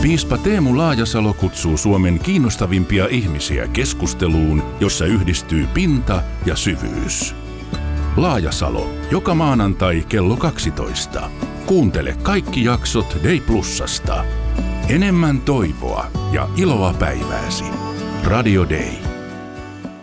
Piispa Teemu Laajasalo kutsuu Suomen kiinnostavimpia ihmisiä keskusteluun, jossa yhdistyy pinta ja syvyys. Laajasalo, joka maanantai kello 12. Kuuntele kaikki jaksot Day Plusasta. Enemmän toivoa ja iloa päivääsi. Radio Day.